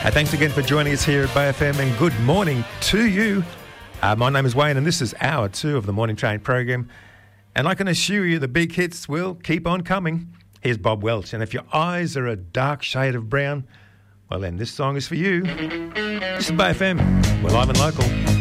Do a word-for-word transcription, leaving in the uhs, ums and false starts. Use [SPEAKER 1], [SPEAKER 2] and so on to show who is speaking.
[SPEAKER 1] Uh, thanks again for joining us here at Bay F M, and good morning to you. Uh, my name is Wayne, and this is hour two of the Morning Train program. And I can assure you the big hits will keep on coming. Here's Bob Welch, and if your eyes are a dark shade of brown, well then this song is for you. This is Bay F M. We're live and local.